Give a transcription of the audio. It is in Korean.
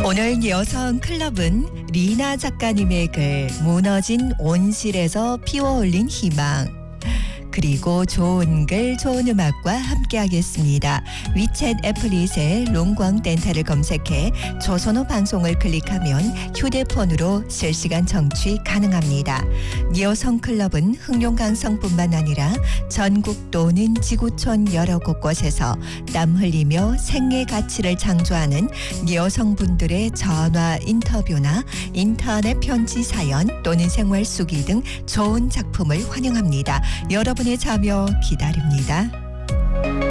오늘 여성 클럽은 리나 작가님의 글 무너진 온실에서 피워올린 희망, 그리고 좋은 글 좋은 음악과 함께하겠습니다. 위챗 애플릿에 롱광 덴탈을 검색해 조선호 방송을 클릭하면 휴대폰으로 실시간 청취 가능합니다. 여성 클럽은 흑룡강성뿐만 아니라 전국 또는 지구촌 여러 곳곳에서 땀 흘리며 생애 가치를 창조하는 여성분들의 전화 인터뷰나 인터넷 편지 사연 또는 생활 수기 등 좋은 작품을 환영합니다. 여러분의 참여 기다립니다.